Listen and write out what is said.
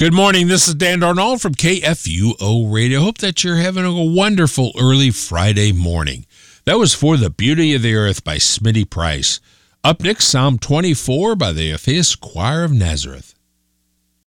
Good morning. This is Dan Darnall from KFUO Radio. Hope that you're having a wonderful early Friday morning. That was For the Beauty of the Earth by Smitty Price. Up next, Psalm 24 by the Orpheus Choir of Nazareth.